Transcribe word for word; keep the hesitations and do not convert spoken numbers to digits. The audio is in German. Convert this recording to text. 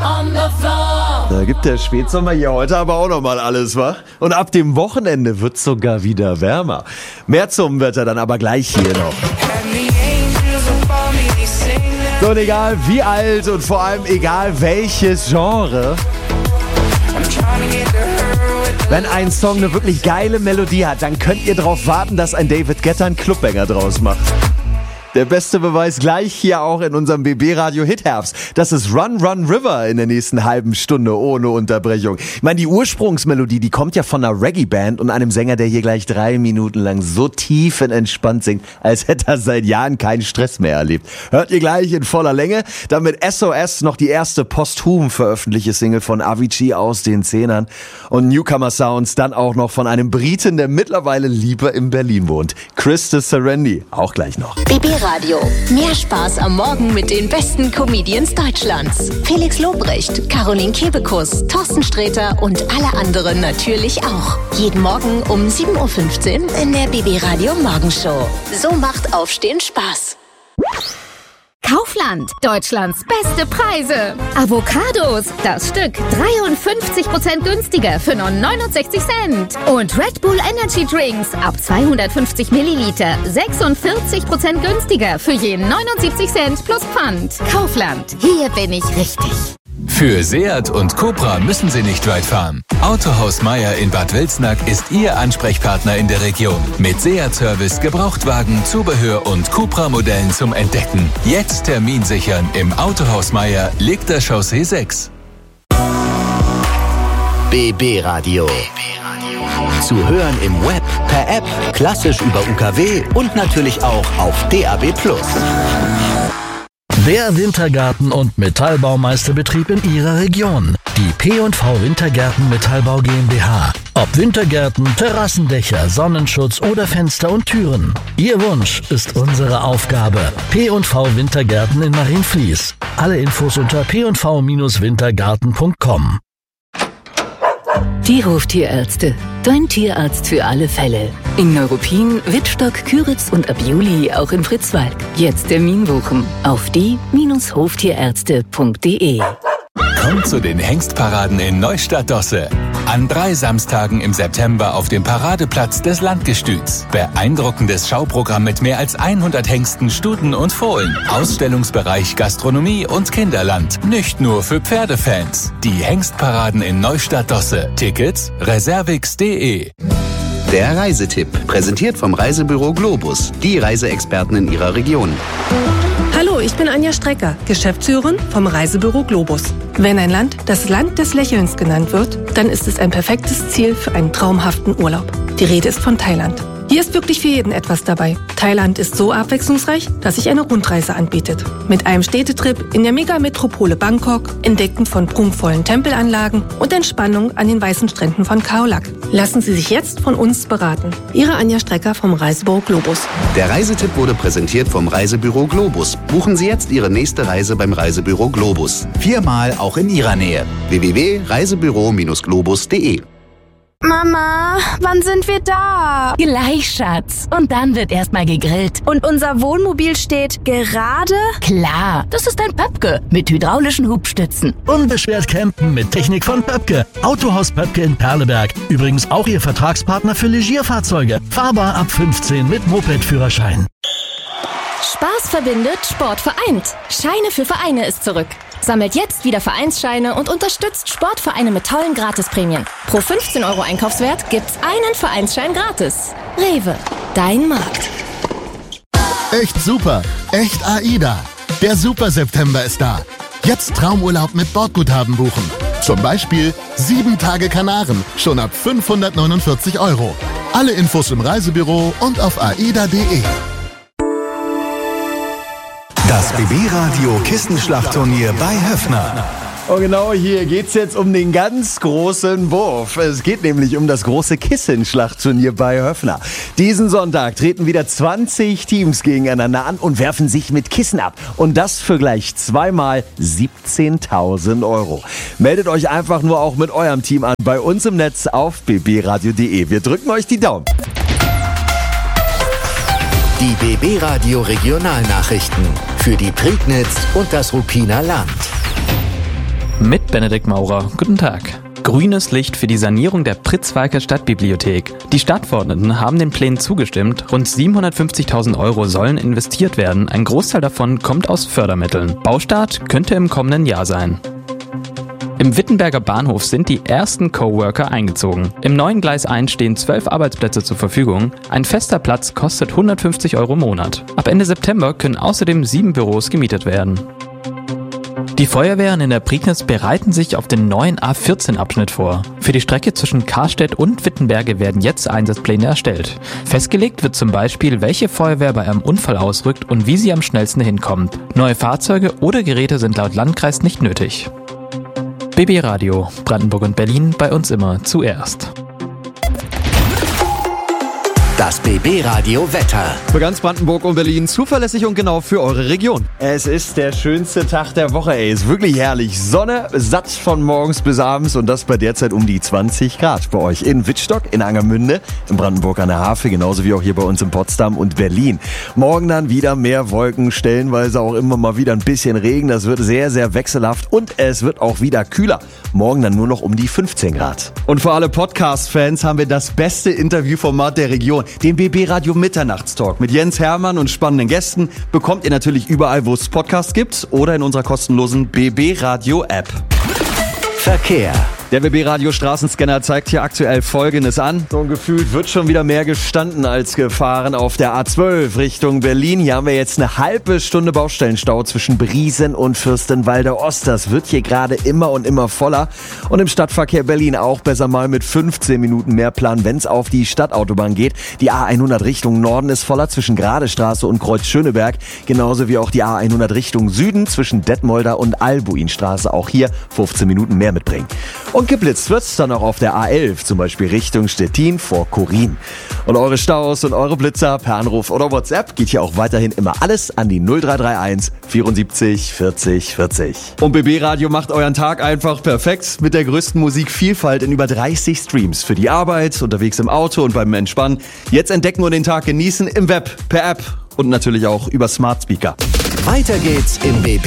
on the floor. Da gibt der Spätsommer hier heute aber auch nochmal alles, wa? Und ab dem Wochenende wird's sogar wieder wärmer. Mehr zum Wetter dann aber gleich hier noch. So, und egal wie alt und vor allem egal welches Genre, wenn ein Song eine wirklich geile Melodie hat, dann könnt ihr darauf warten, dass ein David Guetta einen Clubbanger draus macht. Der beste Beweis gleich hier auch in unserem B B-Radio Hitherbst. Das ist Run Run River in der nächsten halben Stunde ohne Unterbrechung. Ich meine, die Ursprungsmelodie, die kommt ja von einer Reggae-Band und einem Sänger, der hier gleich drei Minuten lang so tief und entspannt singt, als hätte er seit Jahren keinen Stress mehr erlebt. Hört ihr gleich in voller Länge. Dann mit S O S noch die erste posthum veröffentlichte Single von Avicii aus den Zehnern. Und Newcomer Sounds dann auch noch von einem Briten, der mittlerweile lieber in Berlin wohnt. Christus Serendi, auch gleich noch. B B Radio. Mehr Spaß am Morgen mit den besten Comedians Deutschlands. Felix Lobrecht, Caroline Kebekus, Thorsten Sträter und alle anderen natürlich auch. Jeden Morgen um sieben Uhr fünfzehn in der B B Radio Morgenshow. So macht Aufstehen Spaß. Kaufland, Deutschlands beste Preise. Avocados, das Stück dreiundfünfzig Prozent günstiger für nur neunundsechzig Cent. Und Red Bull Energy Drinks ab zweihundertfünfzig Milliliter sechsundvierzig Prozent günstiger für je neunundsiebzig Cent plus Pfand. Kaufland, hier bin ich richtig. Für Seat und Cupra müssen Sie nicht weit fahren. Autohaus Meier in Bad Wilsnack ist Ihr Ansprechpartner in der Region. Mit Seat-Service, Gebrauchtwagen, Zubehör und Cupra-Modellen zum Entdecken. Jetzt Termin sichern im Autohaus Meier, Legter Chaussee sechs. B B Radio. Zu hören im Web, per App, klassisch über U K W und natürlich auch auf D A B plus. Der Wintergarten- und Metallbaumeisterbetrieb in Ihrer Region. Die P und V Wintergärten Metallbau GmbH. Ob Wintergärten, Terrassendächer, Sonnenschutz oder Fenster und Türen. Ihr Wunsch ist unsere Aufgabe. P und V Wintergärten in Marienfließ. Alle Infos unter p und v wintergarten punkt com. Die Hoftierärzte. Dein Tierarzt für alle Fälle. In Neuruppin, Wittstock, Küritz und ab Juli auch in Fritzwalk. Jetzt Termin buchen auf die Hoftierärzte punkt de. Kommt zu den Hengstparaden in Neustadt-Dosse. An drei Samstagen im September auf dem Paradeplatz des Landgestüts. Beeindruckendes Schauprogramm mit mehr als hundert Hengsten, Stuten und Fohlen. Ausstellungsbereich Gastronomie und Kinderland. Nicht nur für Pferdefans. Die Hengstparaden in Neustadt-Dosse. Tickets reservix punkt de. Der Reisetipp, präsentiert vom Reisebüro Globus. Die Reiseexperten in Ihrer Region. Hallo, ich bin Anja Strecker, Geschäftsführerin vom Reisebüro Globus. Wenn ein Land das Land des Lächelns genannt wird, dann ist es ein perfektes Ziel für einen traumhaften Urlaub. Die Rede ist von Thailand. Hier ist wirklich für jeden etwas dabei. Thailand ist so abwechslungsreich, dass sich eine Rundreise anbietet. Mit einem Städtetrip in der Megametropole Bangkok, Entdecken von prunkvollen Tempelanlagen und Entspannung an den weißen Stränden von Khao Lak. Lassen Sie sich jetzt von uns beraten. Ihre Anja Strecker vom Reisebüro Globus. Der Reisetipp wurde präsentiert vom Reisebüro Globus. Buchen Sie jetzt Ihre nächste Reise beim Reisebüro Globus. Viermal auch in Ihrer Nähe. w w w punkt reisebüro globus punkt de. Mama, wann sind wir da? Gleich, Schatz. Und dann wird erstmal gegrillt. Und unser Wohnmobil steht gerade? Klar, das ist ein Pöpke mit hydraulischen Hubstützen. Unbeschwert campen mit Technik von Pöpke. Autohaus Pöpke in Perleberg. Übrigens auch Ihr Vertragspartner für Legierfahrzeuge. Fahrbar ab fünfzehn mit Moped-Führerschein. Spaß verbindet, Sport vereint. Scheine für Vereine ist zurück. Sammelt jetzt wieder Vereinsscheine und unterstützt Sportvereine mit tollen Gratisprämien. Pro fünfzehn Euro Einkaufswert gibt's einen Vereinsschein gratis. Rewe, dein Markt. Echt super, echt AIDA. Der Super September ist da. Jetzt Traumurlaub mit Bordguthaben buchen. Zum Beispiel sieben Tage Kanaren, schon ab fünfhundertneunundvierzig Euro. Alle Infos im Reisebüro und auf aida punkt de. Das B B-Radio Kissenschlachtturnier bei Höffner. Und genau hier geht's jetzt um den ganz großen Wurf. Es geht nämlich um das große Kissenschlachtturnier bei Höffner. Diesen Sonntag treten wieder zwanzig Teams gegeneinander an und werfen sich mit Kissen ab. Und das für gleich zweimal siebzehntausend Euro. Meldet euch einfach nur auch mit eurem Team an bei uns im Netz auf b b radio punkt de. Wir drücken euch die Daumen. Die B B-Radio Regionalnachrichten für die Prignitz und das Ruppiner Land. Mit Benedikt Maurer. Guten Tag. Grünes Licht für die Sanierung der Pritzwalker Stadtbibliothek. Die Stadtverordneten haben den Plänen zugestimmt. Rund siebenhundertfünfzigtausend Euro sollen investiert werden. Ein Großteil davon kommt aus Fördermitteln. Baustart könnte im kommenden Jahr sein. Im Wittenberger Bahnhof sind die ersten Coworker eingezogen. Im neuen Gleis eins stehen zwölf Arbeitsplätze zur Verfügung. Ein fester Platz kostet hundertfünfzig Euro im Monat. Ab Ende September können außerdem sieben Büros gemietet werden. Die Feuerwehren in der Prignitz bereiten sich auf den neuen A vierzehn Abschnitt vor. Für die Strecke zwischen Karstedt und Wittenberge werden jetzt Einsatzpläne erstellt. Festgelegt wird zum Beispiel, welche Feuerwehr bei einem Unfall ausrückt und wie sie am schnellsten hinkommt. Neue Fahrzeuge oder Geräte sind laut Landkreis nicht nötig. B B Radio, Brandenburg und Berlin, bei uns immer zuerst. Das B B Radio Wetter. Für ganz Brandenburg und Berlin zuverlässig und genau für eure Region. Es ist der schönste Tag der Woche, ey. Ist wirklich herrlich. Sonne, satt von morgens bis abends und das bei derzeit um die zwanzig Grad. Bei euch in Wittstock, in Angermünde, in Brandenburg an der Havel, genauso wie auch hier bei uns in Potsdam und Berlin. Morgen dann wieder mehr Wolken, stellenweise auch immer mal wieder ein bisschen Regen. Das wird sehr, sehr wechselhaft und es wird auch wieder kühler. Morgen dann nur noch um die fünfzehn Grad. Und für alle Podcast-Fans haben wir das beste Interviewformat der Region. Den B B Radio Mitternachtstalk mit Jens Hermann und spannenden Gästen bekommt ihr natürlich überall, wo es Podcasts gibt oder in unserer kostenlosen B B Radio App. Verkehr. Der B B Radio Straßenscanner zeigt hier aktuell Folgendes an. So gefühlt wird schon wieder mehr gestanden als gefahren auf der A zwölf Richtung Berlin. Hier haben wir jetzt eine halbe Stunde Baustellenstau zwischen Briesen und Fürstenwalde Ost. Das wird hier gerade immer und immer voller. Und im Stadtverkehr Berlin auch besser mal mit fünfzehn Minuten mehr planen, wenn es auf die Stadtautobahn geht. Die A hundert Richtung Norden ist voller zwischen Gradestraße und Kreuz Schöneberg. Genauso wie auch die A hundert Richtung Süden zwischen Detmolder und Albuinstraße. Auch hier fünfzehn Minuten mehr mitbringen. Und geblitzt wird's dann auch auf der A elf, zum Beispiel Richtung Stettin vor Korin. Und eure Staus und eure Blitzer per Anruf oder WhatsApp geht hier auch weiterhin immer alles an die null drei drei eins vierundsiebzig vierzig vierzig. Und B B Radio macht euren Tag einfach perfekt mit der größten Musikvielfalt in über dreißig Streams. Für die Arbeit, unterwegs im Auto und beim Entspannen. Jetzt entdecken und den Tag genießen im Web, per App und natürlich auch über Smart Speaker. Weiter geht's im B B